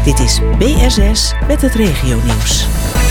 Dit is BR6 met het regionieuws.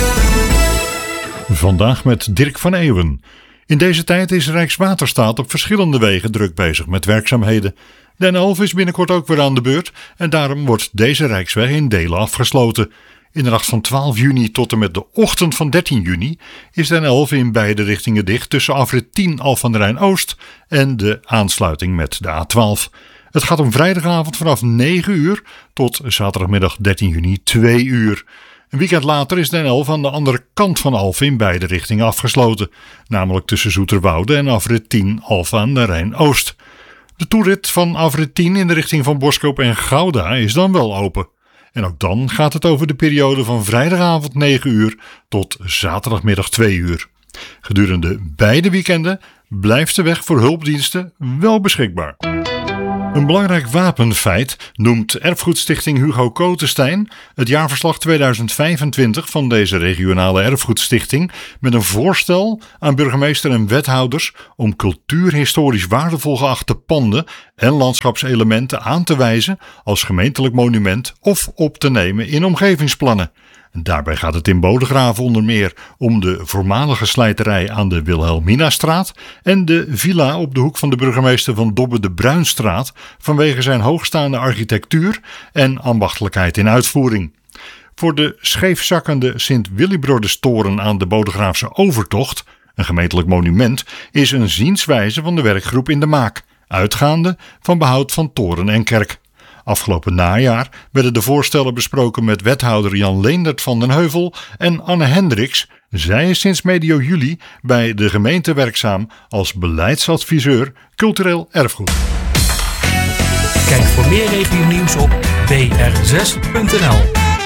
Vandaag met Dirk van Eeuwen. In deze tijd is Rijkswaterstaat op verschillende wegen druk bezig met werkzaamheden. De N11 is binnenkort ook weer aan de beurt en daarom wordt deze rijksweg in delen afgesloten. In de nacht van 12 juni tot en met de ochtend van 13 juni is de N11 in beide richtingen dicht tussen afrit 10 Alphen aan de Rijn Oost en de aansluiting met de A12. Het gaat om vrijdagavond vanaf 9 uur tot zaterdagmiddag 13 juni 2 uur. Een weekend later is de N11 aan de andere kant van Alphen in beide richtingen afgesloten, namelijk tussen Zoeterwoude en afrit 10 Alphen aan de Rijn Oost. De toerit van afrit 10 in de richting van Boskoop en Gouda is dan wel open. En ook dan gaat het over de periode van vrijdagavond 9 uur tot zaterdagmiddag 2 uur. Gedurende beide weekenden blijft de weg voor hulpdiensten wel beschikbaar. Een belangrijk wapenfeit noemt Erfgoedstichting Hugo Kotenstein het jaarverslag 2025 van deze regionale erfgoedstichting met een voorstel aan burgemeester en wethouders om cultuurhistorisch waardevol geachte panden en landschapselementen aan te wijzen als gemeentelijk monument of op te nemen in omgevingsplannen. Daarbij gaat het in Bodegraven onder meer om de voormalige slijterij aan de Wilhelminastraat en de villa op de hoek van de burgemeester van Dobbe de Bruinstraat vanwege zijn hoogstaande architectuur en ambachtelijkheid in uitvoering. Voor de scheefzakkende Sint-Willibrodus-toren aan de Bodegraafse Overtocht, een gemeentelijk monument, is een zienswijze van de werkgroep in de maak, uitgaande van behoud van toren en kerk. Afgelopen najaar werden de voorstellen besproken met wethouder Jan Leendert van den Heuvel en Anne Hendricks. Zij is sinds medio juli bij de gemeente werkzaam als beleidsadviseur cultureel erfgoed. Kijk voor meer regionieuws op br6.nl.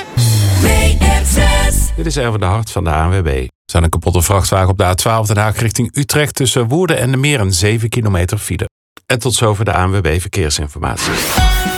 Dit is Erwin de Hart van de ANWB. Er staat een kapotte vrachtwagen op de A12 Den Haag richting Utrecht tussen Woerden en de Meren 7 kilometer file. En tot zover de ANWB Verkeersinformatie.